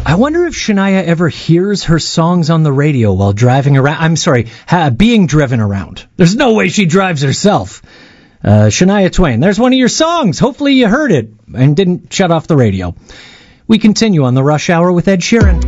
I wonder if Shania ever hears her songs on the radio while driving around. I'm sorry, being driven around. There's no way she drives herself. Shania Twain, there's one of your songs. Hopefully you heard it and didn't shut off the radio. We continue on the Rush Hour with Ed Sheeran.